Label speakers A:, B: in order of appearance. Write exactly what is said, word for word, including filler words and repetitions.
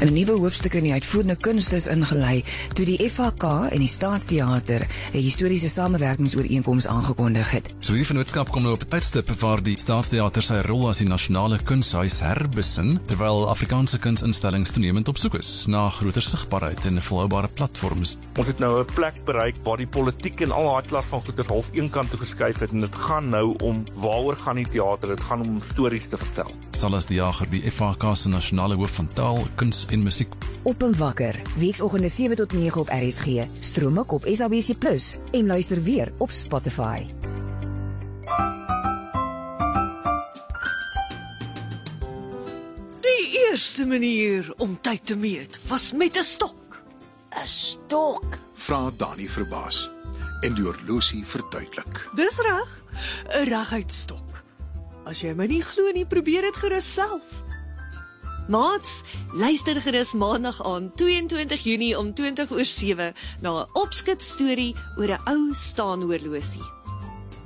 A: 'n nuwe hoofstuk in die uitvoerende kunste is ingelei toe die F H K en die Staatsteater 'n historiese samewerkingsooreenkoms aangekondig het.
B: So hierdie vennootskap kom nou op 'n tydstip waar die Staatsteater sy rol as die nasionale kunshuis herbesin, terwyl Afrikaanse kunsinstellings toenemend op soek is na groter sigbaarheid en volhoubare platforms.
C: Ons het nou 'n plek bereik waar die politiek en al daai klas van goeder half een kant toe geskuif het en dit gaan nou om waaroor gaan die teater, dit gaan om stories te vertel.
B: Salas die Jager, die F H K se nasionale hoof van taal, kuns en musiek.
A: Op en wakker, weekoggende sewe tot nege op R S G, stroom ook op S A B C plus en luister weer op Spotify.
D: Die eerste manier om tyd te meet was met 'n stok.
E: 'n Stok?
F: Vra Dani verbaas en die horlosie verduidelik.
D: Dis reg, 'n reguitstok. As jy my nie glo nie, probeer dit gerus self. Maats, luister gerus maandag aan tweeëntwintig Junie om twintig oor sewe na 'n opskit storie oor 'n ou staanhorlosie.